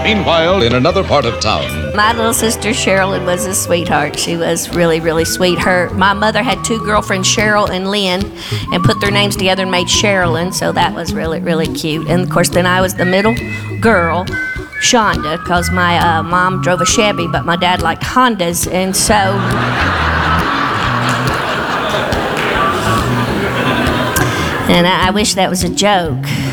Meanwhile, in another part of town. My little sister Sherilyn was a sweetheart. She was really, really sweet. My mother had two girlfriends, Cheryl and Lynn, and put their names together and made Sherilyn, so that was really, really cute. And of course, then I was the middle girl, Shonda, because my mom drove a Chevy, but my dad liked Hondas, and so... And I wish that was a joke.